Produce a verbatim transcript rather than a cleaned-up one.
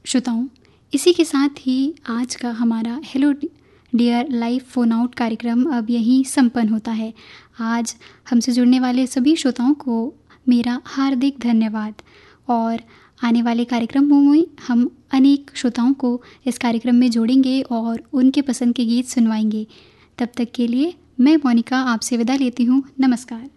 श्रोताओं, इसी के साथ ही आज का हमारा hello dear live phone out कार्यक्रम अब यहीं संपन्न होता है। आज हमसे जुड़ने वाले सभी श्रोताओं को मेरा हार्दिक धन्यवाद और आने वाले कार्यक्रमों में हम अनेक श्रोताओं को इस कार्यक्रम में जोड़ेंगे और उनके पसंद के गीत सुनवाएंगे। तब तक के लिए मैं मोनिका आपसे विदा लेती हूँ। नमस्कार।